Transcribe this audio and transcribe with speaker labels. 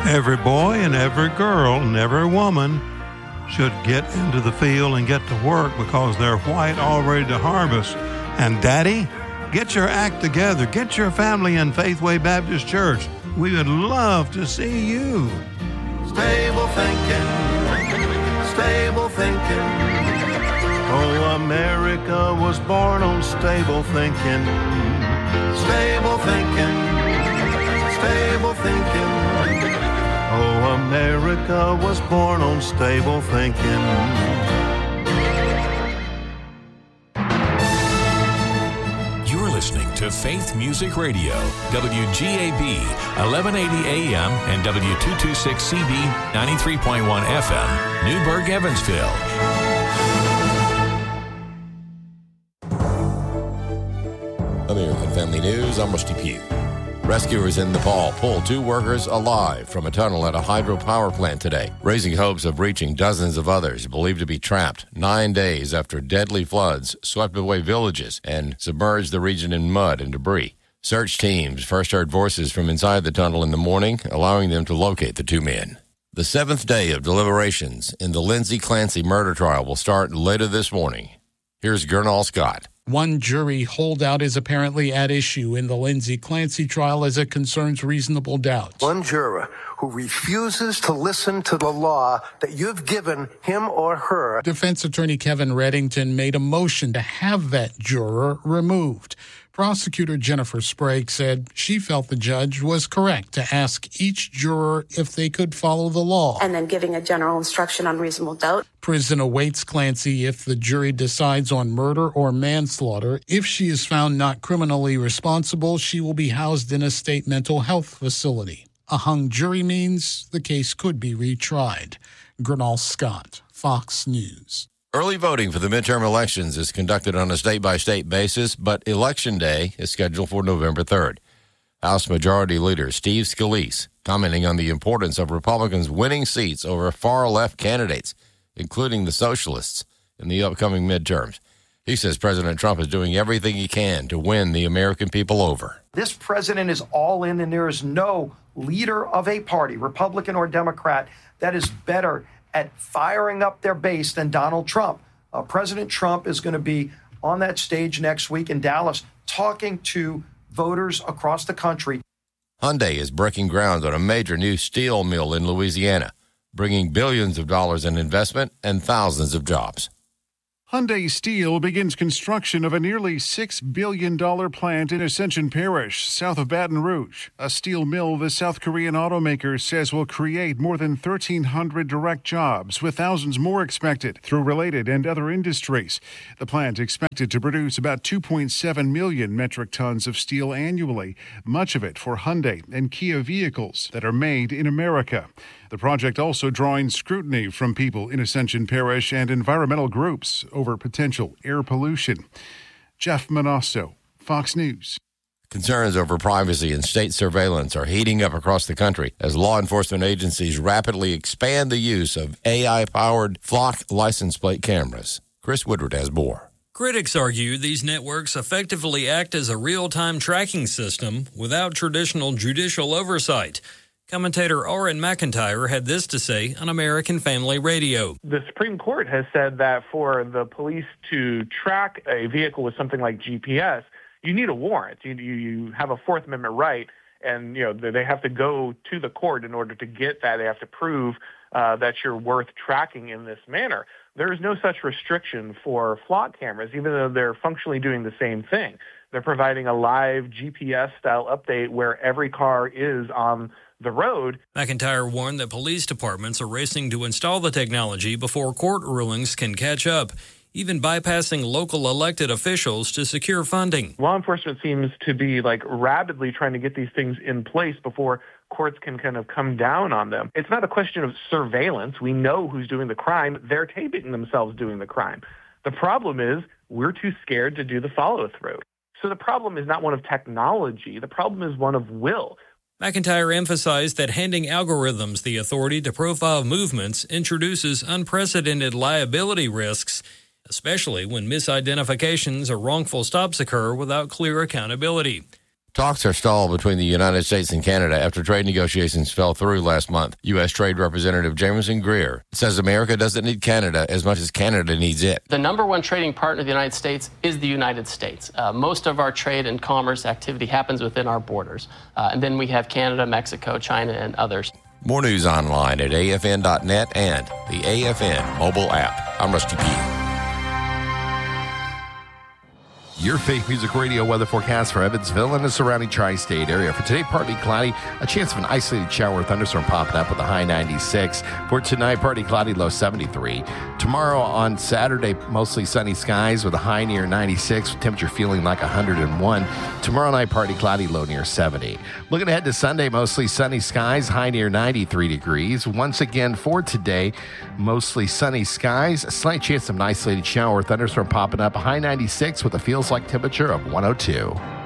Speaker 1: Every boy and every girl and every woman should get into the field and get to work because they're white all ready to harvest. And Daddy, get your act together. Get your family in Faithway Baptist Church. We would love to see you.
Speaker 2: Stable thinking, stable thinking. Oh, America was born on stable thinking. Stable thinking, stable thinking. Oh, America was born on stable thinking.
Speaker 3: You're listening to Faith Music Radio, WGAB, 1180 AM and W226CB, 93.1 FM, Newburgh, Evansville.
Speaker 4: American Family News, I'm Rusty Pugh. Rescuers in Nepal pulled 2 workers alive from a tunnel at a hydropower plant today, raising hopes of reaching dozens of others believed to be trapped 9 days after deadly floods swept away villages and submerged the region in mud and debris. Search teams first heard voices from inside the tunnel in the morning, allowing them to locate the 2 men. The 7th day of deliberations in the Lindsay Clancy murder trial will start later this morning. Here's Gernal Scott.
Speaker 5: One jury holdout is apparently at issue in the Lindsay Clancy trial as it concerns reasonable doubt.
Speaker 6: One juror who refuses to listen to the law that you've given him or her.
Speaker 5: Defense attorney Kevin Reddington made a motion to have that juror removed. Prosecutor Jennifer Sprague said she felt the judge was correct to ask each juror if they could follow the law.
Speaker 7: And then giving a general instruction on reasonable doubt.
Speaker 5: Prison awaits Clancy if the jury decides on murder or manslaughter. If she is found not criminally responsible, she will be housed in a state mental health facility. A hung jury means the case could be retried. Gernal Scott, Fox News.
Speaker 4: Early voting for the midterm elections is conducted on a state-by-state basis, but Election Day is scheduled for November 3rd. House Majority Leader Steve Scalise commenting on the importance of Republicans winning seats over far-left candidates, including the socialists, in the upcoming midterms. He says President Trump is doing everything he can to win the American people over.
Speaker 8: This president is all in, and there is no leader of a party, Republican or Democrat, that is better at firing up their base than Donald Trump. President Trump is going to be on that stage next week in Dallas talking to voters across the country.
Speaker 4: Hyundai is breaking ground on a major new steel mill in Louisiana, bringing billions of dollars in investment and thousands of jobs.
Speaker 9: Hyundai Steel begins construction of a nearly $6 billion plant in Ascension Parish, south of Baton Rouge. A steel mill the South Korean automaker says will create more than 1,300 direct jobs, with thousands more expected through related and other industries. The plant expected to produce about 2.7 million metric tons of steel annually, much of it for Hyundai and Kia vehicles that are made in America. The project also drawing scrutiny from people in Ascension Parish and environmental groups over potential air pollution. Jeff Manasso, Fox News.
Speaker 4: Concerns over privacy and state surveillance are heating up across the country as law enforcement agencies rapidly expand the use of AI-powered flock license plate cameras. Chris Woodward has more.
Speaker 10: Critics argue these networks effectively act as a real-time tracking system without traditional judicial oversight. Commentator Oren McIntyre had this to say on American Family Radio.
Speaker 11: The Supreme Court has said that for the police to track a vehicle with something like GPS, you need a warrant. You have a Fourth Amendment right, and they have to go to the court in order to get that. They have to prove that you're worth tracking in this manner. There is no such restriction for flock cameras, even though they're functionally doing the same thing. They're providing a live GPS-style update where every car is on the road.
Speaker 10: McIntyre warned that police departments are racing to install the technology before court rulings can catch up, even bypassing local elected officials to secure funding.
Speaker 11: Law enforcement seems to be rapidly trying to get these things in place before courts can kind of come down on them. It's not a question of surveillance. We know who's doing the crime. They're taping themselves doing the crime. The problem is we're too scared to do the follow-through. So the problem is not one of technology. The problem is one of will.
Speaker 10: McIntyre emphasized that handing algorithms the authority to profile movements introduces unprecedented liability risks, especially when misidentifications or wrongful stops occur without clear accountability.
Speaker 4: Talks are stalled between the United States and Canada after trade negotiations fell through last month. U.S. Trade Representative Jameson Greer says America doesn't need Canada as much as Canada needs it.
Speaker 12: The number one trading partner of the United States is the United States. Most of our trade and commerce activity happens within our borders. And then we have Canada, Mexico, China, and others.
Speaker 4: More news online at afn.net and the AFN mobile app. I'm Rusty Pugh.
Speaker 13: Your Faith Music Radio weather forecast for Evansville and the surrounding tri-state area. For today, partly cloudy, a chance of an isolated shower or thunderstorm popping up with a high 96. For tonight, partly cloudy, low 73. Tomorrow on Saturday, mostly sunny skies with a high near 96, with temperature feeling like 101. Tomorrow night, partly cloudy, low near 70. Looking ahead to Sunday, mostly sunny skies, high near 93 degrees. Once again for today, mostly sunny skies, a slight chance of an isolated shower or thunderstorm popping up, a high 96 with a feels like temperature of 102.